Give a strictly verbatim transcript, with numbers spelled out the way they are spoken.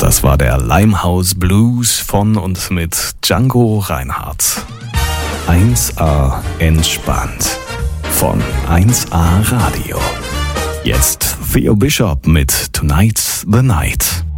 Das war der Limehouse Blues von und mit Django Reinhardt. eins A entspannt von eins A Radio. Jetzt Theo Bishop mit Tonight's the Night.